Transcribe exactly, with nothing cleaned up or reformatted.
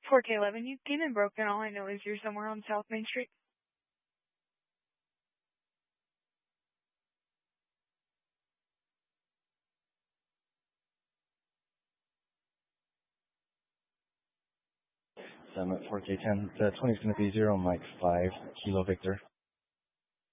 four K eleven, you came in broken. All I know is you're somewhere on South Main Street. So I'm at four K ten. The twenty is going to be zero, Mike five, Kilo Victor.